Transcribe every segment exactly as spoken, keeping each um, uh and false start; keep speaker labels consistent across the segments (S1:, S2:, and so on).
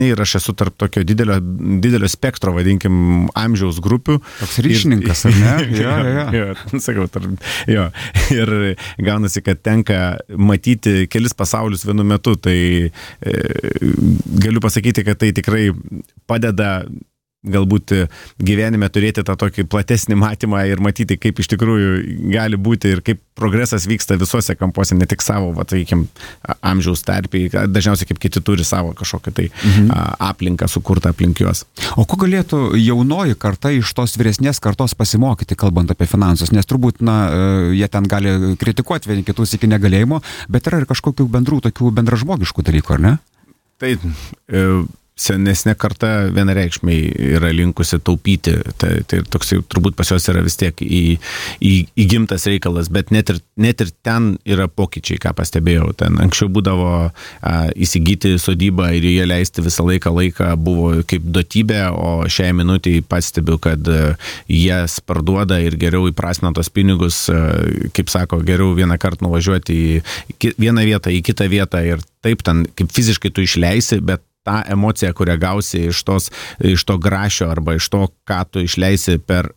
S1: ir aš esu tarp tokio didelio, didelio spektro, vadinkim, amžiaus grupių.
S2: Toks ryšininkas, ar ne?
S1: Jo, jo, jo, sakau, tarp, jo. Ir gaunasi, kad tenka matyti kelis pasaulius vienu metu, tai e, galiu pasakyti, kad tai tikrai padeda galbūt gyvenime turėti tą tokį platesnį matymą ir matyti, kaip iš tikrųjų gali būti ir kaip progresas vyksta visuose kampuose, ne tik savo, va, taikim, amžiaus tarpiai, dažniausiai kaip kiti turi savo kažkokią tai mhm. aplinką sukurtą aplink juos.
S2: O ko galėtų jaunoji karta iš tos vyresnės kartos pasimokyti, kalbant apie finansus? Nes turbūt, na, jie ten gali kritikuoti vieni kitus iki negalėjimo, bet yra ir kažkokių bendrų, tokių bendražmogiškų dalykų, ar ne?
S1: Tai e, senesnė karta vienareikšmiai yra linkusi taupyti, tai, tai toks turbūt pas juos yra vis tiek į, į, įgimtas reikalas, bet net ir, net ir ten yra pokyčiai, ką pastebėjau. Ten anksčiau būdavo a, įsigyti sodybą ir joje leisti visą laiką laiką buvo kaip duotybė, o šiai minutėj pastebiu, kad a, jas parduoda ir geriau įprasmina tos pinigus, a, kaip sako, geriau vieną kartą nuvažiuoti į vieną vietą, į kitą vietą ir taip ten kaip fiziškai tu išleisi, bet tą emociją, kurią gausi iš, tos, iš to grašio arba iš to, ką tu išleisi per...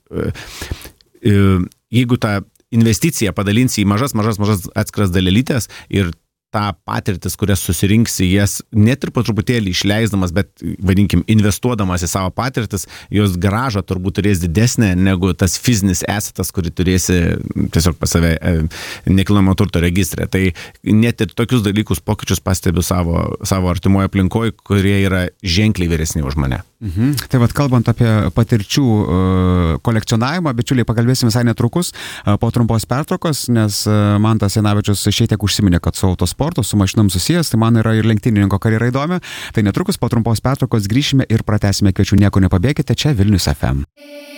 S1: Jeigu tą investiciją padalinsi į mažas, mažas, mažas atskiras dalelytės ir tą patirtis, kurias susirinksi, jas net ir po truputėlį išleisdamas, bet, vadinkim, investuodamas į savo patirtis, jos grąža turbūt turės didesnė negu tas fizinis esetas, kurį turėsi tiesiog pas save nekilnojamo turto registre. Tai net ir tokius dalykus, pokyčius pastebiu savo, savo artimoje aplinkoje, kurie yra ženkliai vyresni už mane.
S2: Mhm. Tai vad, kalbant apie patirčių uh, kolekcionavimą, bičiuliai, pakalbėsim visai netrukus uh, po trumpos pertraukos, nes uh, Mantas Janavičius šiek tiek užsiminė, kad su autosportu, su mašinom susijęs, tai man yra ir lenktynininko karjera įdomi. Tai netrukus po trumpos pertraukos grįšime ir pratęsime, kviečiu, nieko nepabėkite, čia Vilnius F M.